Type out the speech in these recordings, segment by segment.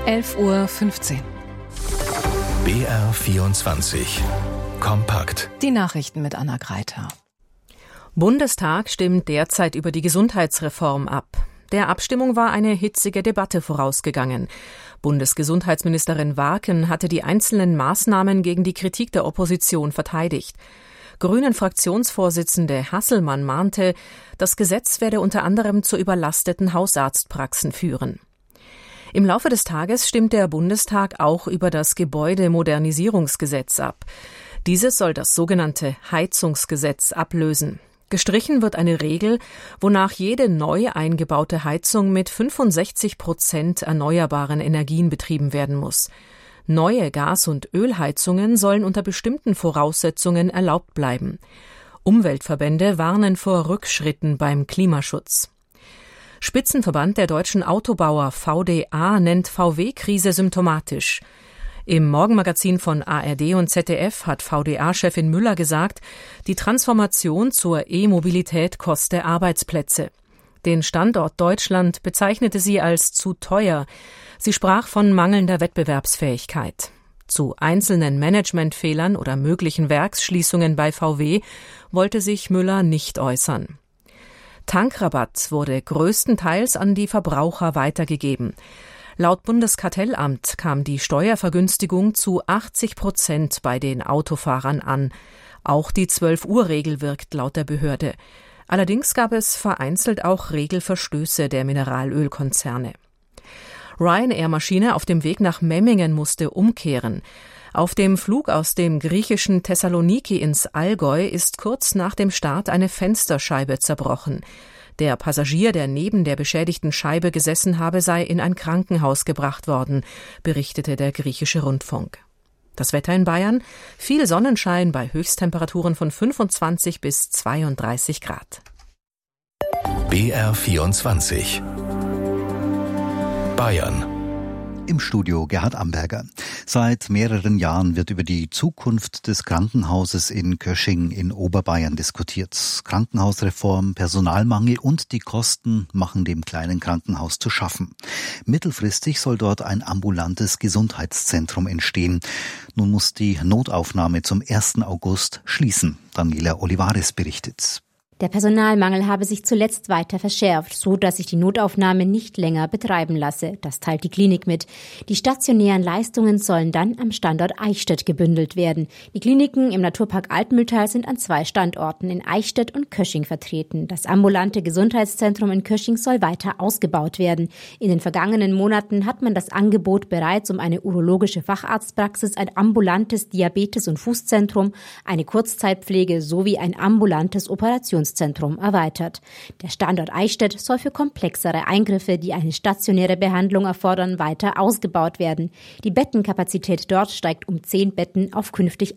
11:15 Uhr. BR24 Kompakt. Die Nachrichten mit Anna Greiter. Bundestag stimmt derzeit über die Gesundheitsreform ab. Der Abstimmung war eine hitzige Debatte vorausgegangen. Bundesgesundheitsministerin Warken hatte die einzelnen Maßnahmen gegen die Kritik der Opposition verteidigt. Grünen-Fraktionsvorsitzende Hasselmann mahnte, das Gesetz werde unter anderem zu überlasteten Hausarztpraxen führen. Im Laufe des Tages stimmt der Bundestag auch über das Gebäudemodernisierungsgesetz ab. Dieses soll das sogenannte Heizungsgesetz ablösen. Gestrichen wird eine Regel, wonach jede neu eingebaute Heizung mit 65% erneuerbaren Energien betrieben werden muss. Neue Gas- und Ölheizungen sollen unter bestimmten Voraussetzungen erlaubt bleiben. Umweltverbände warnen vor Rückschritten beim Klimaschutz. Spitzenverband der deutschen Autobauer VDA nennt VW-Krise symptomatisch. Im Morgenmagazin von ARD und ZDF hat VDA-Chefin Müller gesagt, die Transformation zur E-Mobilität koste Arbeitsplätze. Den Standort Deutschland bezeichnete sie als zu teuer. Sie sprach von mangelnder Wettbewerbsfähigkeit. Zu einzelnen Managementfehlern oder möglichen Werksschließungen bei VW wollte sich Müller nicht äußern. Tankrabatt wurde größtenteils an die Verbraucher weitergegeben. Laut Bundeskartellamt kam die Steuervergünstigung zu 80% bei den Autofahrern an. Auch die 12-Uhr-Regel wirkt laut der Behörde. Allerdings gab es vereinzelt auch Regelverstöße der Mineralölkonzerne. Ryanair-Maschine auf dem Weg nach Memmingen musste umkehren. Auf dem Flug aus dem griechischen Thessaloniki ins Allgäu ist kurz nach dem Start eine Fensterscheibe zerbrochen. Der Passagier, der neben der beschädigten Scheibe gesessen habe, sei in ein Krankenhaus gebracht worden, berichtete der griechische Rundfunk. Das Wetter in Bayern: viel Sonnenschein bei Höchsttemperaturen von 25 bis 32 Grad. BR24 Bayern. Im Studio Gerhard Amberger. Seit mehreren Jahren wird über die Zukunft des Krankenhauses in Kösching in Oberbayern diskutiert. Krankenhausreform, Personalmangel und die Kosten machen dem kleinen Krankenhaus zu schaffen. Mittelfristig soll dort ein ambulantes Gesundheitszentrum entstehen. Nun muss die Notaufnahme zum 1. August schließen. Daniela Olivares berichtet. Der Personalmangel habe sich zuletzt weiter verschärft, so dass sich die Notaufnahme nicht länger betreiben lasse. Das teilt die Klinik mit. Die stationären Leistungen sollen dann am Standort Eichstätt gebündelt werden. Die Kliniken im Naturpark Altmühltal sind an 2 Standorten in Eichstätt und Kösching vertreten. Das ambulante Gesundheitszentrum in Kösching soll weiter ausgebaut werden. In den vergangenen Monaten hat man das Angebot bereits um eine urologische Facharztpraxis, ein ambulantes Diabetes- und Fußzentrum, eine Kurzzeitpflege sowie ein ambulantes Operationszentrum erweitert. Der Standort Eichstätt soll für komplexere Eingriffe, die eine stationäre Behandlung erfordern, weiter ausgebaut werden. Die Bettenkapazität dort steigt um 10 Betten auf künftig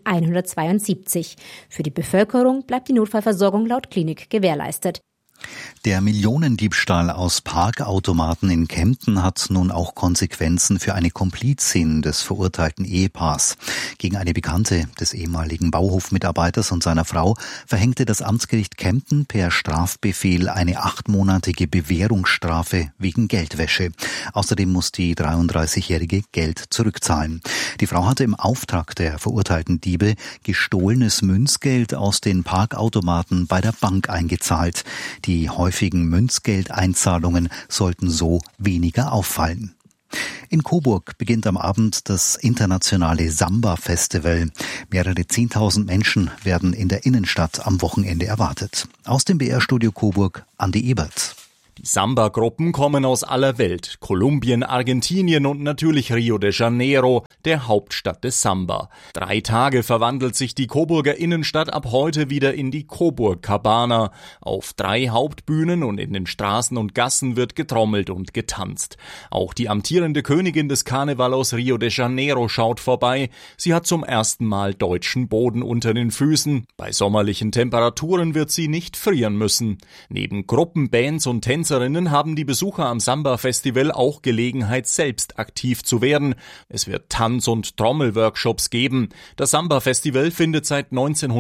172. Für die Bevölkerung bleibt die Notfallversorgung laut Klinik gewährleistet. Der Millionendiebstahl aus Parkautomaten in Kempten hat nun auch Konsequenzen für eine Komplizin des verurteilten Ehepaars. Gegen eine Bekannte des ehemaligen Bauhofmitarbeiters und seiner Frau verhängte das Amtsgericht Kempten per Strafbefehl eine 8-monatige Bewährungsstrafe wegen Geldwäsche. Außerdem muss die 33-Jährige Geld zurückzahlen. Die Frau hatte im Auftrag der verurteilten Diebe gestohlenes Münzgeld aus den Parkautomaten bei der Bank eingezahlt. Die häufigen Münzgeldeinzahlungen sollten so weniger auffallen. In Coburg beginnt am Abend das internationale Samba-Festival. Mehrere 10.000 Menschen werden in der Innenstadt am Wochenende erwartet. Aus dem BR-Studio Coburg, Andi Ebert. Die Samba-Gruppen kommen aus aller Welt. Kolumbien, Argentinien und natürlich Rio de Janeiro, der Hauptstadt des Samba. 3 Tage verwandelt sich die Coburger Innenstadt ab heute wieder in die Coburg Cabana. Auf 3 Hauptbühnen und in den Straßen und Gassen wird getrommelt und getanzt. Auch die amtierende Königin des Karneval aus Rio de Janeiro schaut vorbei. Sie hat zum ersten Mal deutschen Boden unter den Füßen. Bei sommerlichen Temperaturen wird sie nicht frieren müssen. Neben Gruppen, Bands und Tänzerinnen haben die Besucher am Samba-Festival auch Gelegenheit, selbst aktiv zu werden. Es wird Tanz- und Trommelworkshops geben. Das Samba-Festival findet seit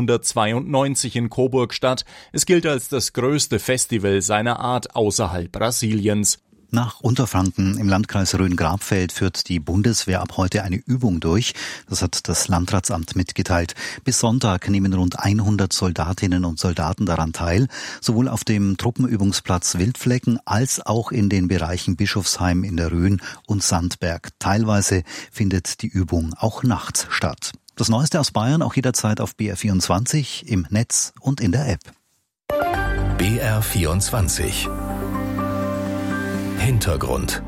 1992 in Coburg statt. Es gilt als das größte Festival seiner Art außerhalb Brasiliens. Nach Unterfranken im Landkreis Rhön-Grabfeld führt die Bundeswehr ab heute eine Übung durch. Das hat das Landratsamt mitgeteilt. Bis Sonntag nehmen rund 100 Soldatinnen und Soldaten daran teil, sowohl auf dem Truppenübungsplatz Wildflecken als auch in den Bereichen Bischofsheim in der Rhön und Sandberg. Teilweise findet die Übung auch nachts statt. Das Neueste aus Bayern auch jederzeit auf BR24, im Netz und in der App. BR24 Hintergrund.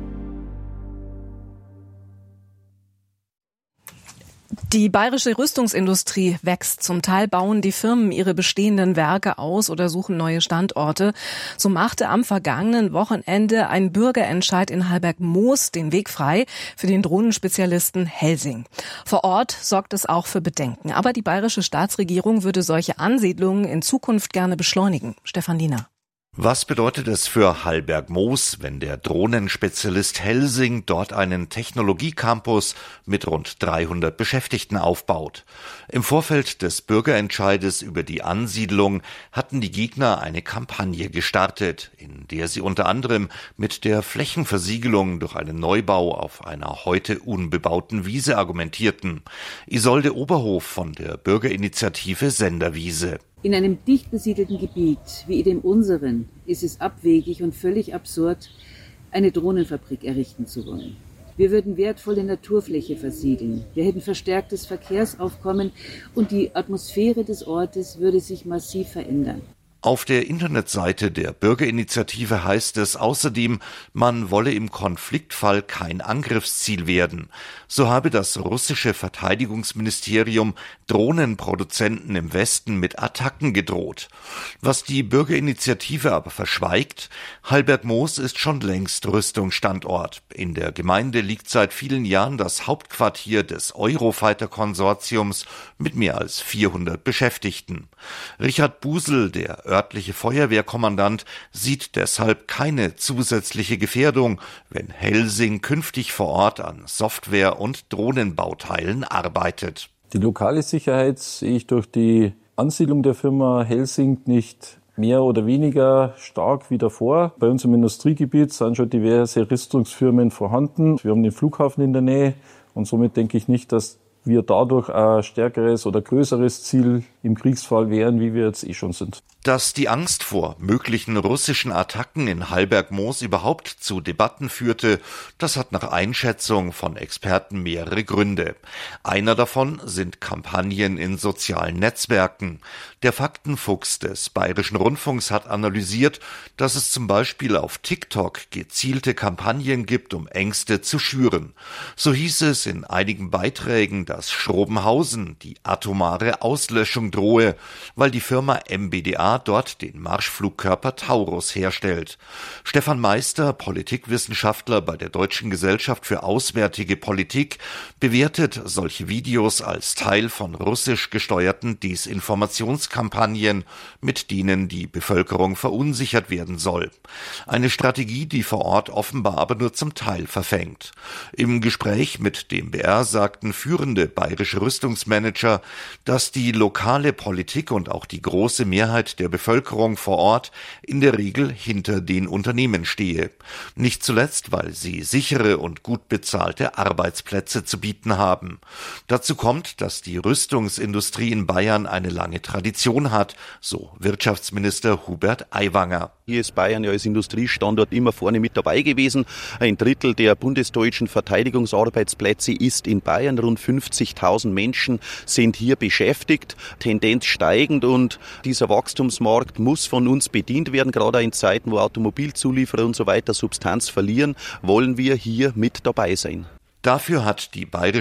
Die bayerische Rüstungsindustrie wächst. Zum Teil bauen die Firmen ihre bestehenden Werke aus oder suchen neue Standorte. So machte am vergangenen Wochenende ein Bürgerentscheid in Hallberg-Moos den Weg frei für den Drohnenspezialisten Helsing. Vor Ort sorgt es auch für Bedenken. Aber die bayerische Staatsregierung würde solche Ansiedlungen in Zukunft gerne beschleunigen. Stefan Diener. Was bedeutet es für Hallberg-Moos, wenn der Drohnenspezialist Helsing dort einen Technologiecampus mit rund 300 Beschäftigten aufbaut? Im Vorfeld des Bürgerentscheides über die Ansiedlung hatten die Gegner eine Kampagne gestartet, in der sie unter anderem mit der Flächenversiegelung durch einen Neubau auf einer heute unbebauten Wiese argumentierten. Isolde Oberhof von der Bürgerinitiative Senderwiese. In einem dicht besiedelten Gebiet wie dem unseren ist es abwegig und völlig absurd, eine Drohnenfabrik errichten zu wollen. Wir würden wertvolle Naturfläche versiegeln. Wir hätten verstärktes Verkehrsaufkommen und die Atmosphäre des Ortes würde sich massiv verändern. Auf der Internetseite der Bürgerinitiative heißt es außerdem, man wolle im Konfliktfall kein Angriffsziel werden. So habe das russische Verteidigungsministerium Drohnenproduzenten im Westen mit Attacken gedroht. Was die Bürgerinitiative aber verschweigt, Hallberg-Moos ist schon längst Rüstungsstandort. In der Gemeinde liegt seit vielen Jahren das Hauptquartier des Eurofighter-Konsortiums mit mehr als 400 Beschäftigten. Richard Busel, der örtliche Feuerwehrkommandant, sieht deshalb keine zusätzliche Gefährdung, wenn Helsing künftig vor Ort an Software- und Drohnenbauteilen arbeitet. Die lokale Sicherheit sehe ich durch die Ansiedlung der Firma Helsing nicht mehr oder weniger stark wie davor. Bei uns im Industriegebiet sind schon diverse Rüstungsfirmen vorhanden. Wir haben den Flughafen in der Nähe und somit denke ich nicht, dass wir dadurch ein stärkeres oder größeres Ziel im Kriegsfall wären, wie wir jetzt schon sind. Dass die Angst vor möglichen russischen Attacken in Hallberg-Moos überhaupt zu Debatten führte, das hat nach Einschätzung von Experten mehrere Gründe. Einer davon sind Kampagnen in sozialen Netzwerken. Der Faktenfuchs des Bayerischen Rundfunks hat analysiert, dass es zum Beispiel auf TikTok gezielte Kampagnen gibt, um Ängste zu schüren. So hieß es in einigen Beiträgen, dass Schrobenhausen die atomare Auslöschung drohe, weil die Firma MBDA dort den Marschflugkörper Taurus herstellt. Stefan Meister, Politikwissenschaftler bei der Deutschen Gesellschaft für Auswärtige Politik, bewertet solche Videos als Teil von russisch gesteuerten Desinformationskampagnen, mit denen die Bevölkerung verunsichert werden soll. Eine Strategie, die vor Ort offenbar aber nur zum Teil verfängt. Im Gespräch mit dem BR sagten führende bayerische Rüstungsmanager, dass die lokale Politik und auch die große Mehrheit der Bevölkerung vor Ort in der Regel hinter den Unternehmen stehe. Nicht zuletzt, weil sie sichere und gut bezahlte Arbeitsplätze zu bieten haben. Dazu kommt, dass die Rüstungsindustrie in Bayern eine lange Tradition hat, so Wirtschaftsminister Hubert Aiwanger. Hier ist Bayern ja als Industriestandort immer vorne mit dabei gewesen. 1/3 der bundesdeutschen Verteidigungsarbeitsplätze ist in Bayern. Rund 50.000 Menschen sind hier beschäftigt, Tendenz steigend, und dieser Wachstumsmarkt muss von uns bedient werden. Gerade in Zeiten, wo Automobilzulieferer und so weiter Substanz verlieren, wollen wir hier mit dabei sein. Dafür hat die bayerische